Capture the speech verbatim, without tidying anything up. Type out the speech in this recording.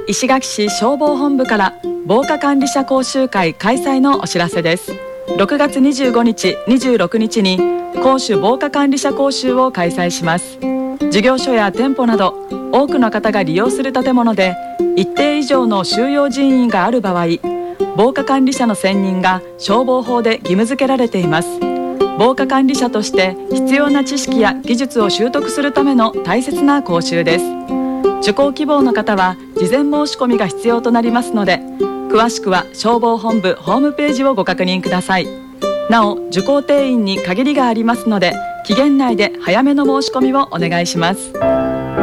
石垣市消防本部から防火管理者講習会開催のお知らせです。ろくがつにじゅうごにち、にじゅうろくにちに公主防火管理者講習を開催します。事業所や店舗など多くの方が利用する建物で一定以上の収容人員がある場合、防火管理者の選任が消防法で義務付けられています。防火管理者として必要な知識や技術を習得するための大切な講習です。受講希望の方は事前申し込みが必要となりますので、詳しくは消防本部ホームページをご確認ください。なお、受講定員に限りがありますので、期限内で早めの申し込みをお願いします。